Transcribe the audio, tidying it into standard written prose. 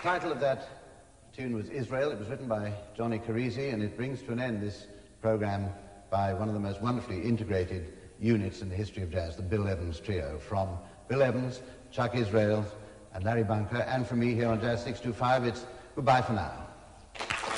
title of that tune was Israel. It was written by Johnny Carisi, and it brings to an end this program by one of the most wonderfully integrated units in the history of jazz, the Bill Evans Trio, from Bill Evans, Chuck Israel, and Larry Bunker, and from me here on Jazz 625, it's goodbye for now.